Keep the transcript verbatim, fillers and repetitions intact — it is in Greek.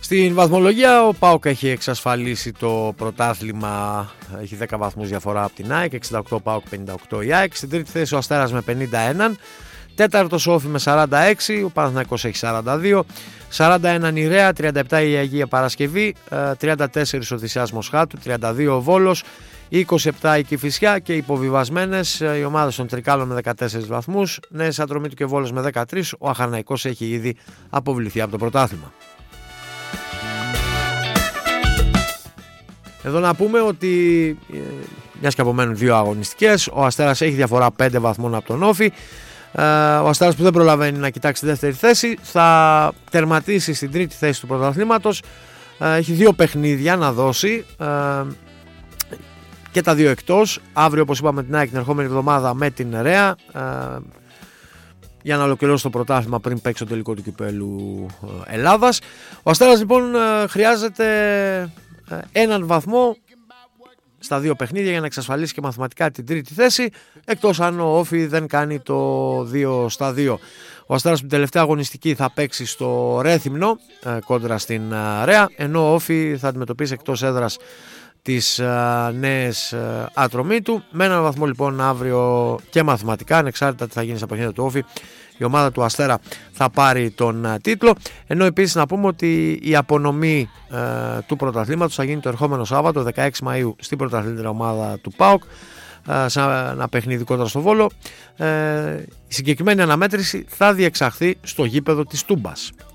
Στην βαθμολογία ο ΠΑΟΚ έχει εξασφαλίσει το πρωτάθλημα, έχει δέκα βαθμούς διαφορά από την ΑΕΚ, εξήντα οκτώ ΠΑΟΚ, πενήντα οκτώ η ΑΕΚ. Στην τρίτη θέση ο Αστέρας με πενήντα ένα, τέταρτος ο Όφη με σαράντα έξι, ο Παναθηναϊκός έχει σαράντα δύο, σαράντα ένα η Ρέα, τριάντα επτά η Αγία Παρασκευή, τριάντα τέσσερα ο Θησιάς Μοσχάτου, τριάντα δύο ο Βόλος, είκοσι επτά η Κηφισιά και υποβιβασμένες οι ομάδες των Τρικάλων με δεκατέσσερις βαθμούς, Νέες Ατρομήτου και Βόλος με δεκατρείς, ο Αχαρναϊκός έχει ήδη αποβληθεί από το πρωτάθλημα. Εδώ να πούμε ότι μιας και απομένουν δύο αγωνιστικές, ο Αστέρας έχει διαφορά πέντε βαθμών από τον Όφη. Ο Αστέρας που δεν προλαβαίνει να κοιτάξει τη δεύτερη θέση θα τερματίσει στην τρίτη θέση του πρωταθλήματος. Έχει δύο παιχνίδια να δώσει και τα δύο εκτός. Αύριο, όπως είπαμε, την ΑΕΚ την ερχόμενη εβδομάδα με την Ρέα για να ολοκληρώσει το πρωτάθλημα πριν παίξει το τελικό του κυπέλου Ελλάδας. Ο Αστέρας λοιπόν χρειάζεται έναν βαθμό στα δύο παιχνίδια για να εξασφαλίσει και μαθηματικά την τρίτη θέση, εκτός αν ο Όφη δεν κάνει το δύο στα δύο. Ο Αστέρας την τελευταία αγωνιστική θα παίξει στο Ρέθυμνο κόντρα στην Ρέα, ενώ ο Όφη θα αντιμετωπίσει εκτός έδρας τις Νέες Ατρομήτου. Με έναν βαθμό λοιπόν αύριο και μαθηματικά, ανεξάρτητα τι θα γίνει στα παιχνίδια του Όφη, η ομάδα του Αστέρα θα πάρει τον τίτλο. Ενώ επίσης να πούμε ότι η απονομή ε, του πρωταθλήματος θα γίνει το ερχόμενο Σάββατο δεκαέξι Μαΐου στην πρωταθλήτρια ομάδα του ΠΑΟΚ, ε, σε ένα παιχνίδι κόντρα στο Βόλο. Ε, η συγκεκριμένη αναμέτρηση θα διεξαχθεί στο γήπεδο της Τούμπας.